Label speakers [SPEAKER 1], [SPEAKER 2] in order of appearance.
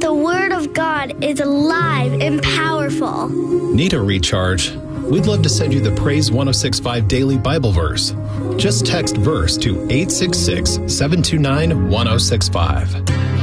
[SPEAKER 1] the Word of God is alive and powerful.
[SPEAKER 2] Need a recharge? We'd love to send you the Praise 106.5 Daily Bible Verse. Just text verse to 866-729-1065.